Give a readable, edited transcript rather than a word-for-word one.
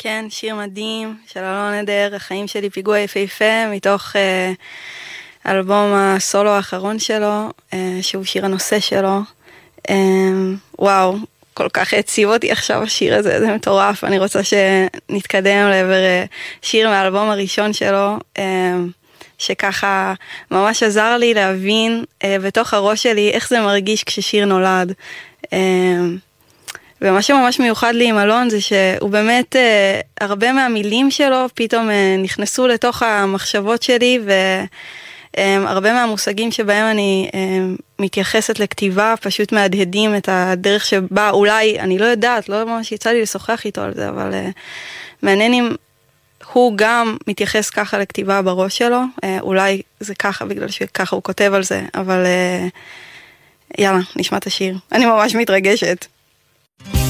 כן, שיר מדהים של אלון עדר, החיים שלי פיגוע יפהפה, מתוך אלבום הסולו האחרון שלו, שהוא שיר הנושא שלו. וואו, כל כך הציב אותי עכשיו השיר הזה, זה מטורף. אני רוצה שנתקדם לעבר שיר מהאלבום הראשון שלו, שככה ממש עזר לי להבין בתוך הראש שלי איך זה מרגיש כששיר נולד. ומה שממש מיוחד לי עם אלון זה שהוא באמת, הרבה מהמילים שלו פתאום נכנסו לתוך המחשבות שלי, והרבה מהמושגים שבהם אני מתייחסת לכתיבה פשוט מהדהדים את הדרך שבה אולי, אני לא יודעת, לא ממש יצא לי לשוחח איתו על זה, אבל מעניין אם הוא גם מתייחס ככה לכתיבה בראש שלו, אולי זה ככה בגלל שככה הוא כותב על זה, אבל יאללה, נשמע את השיר. אני ממש מתרגשת.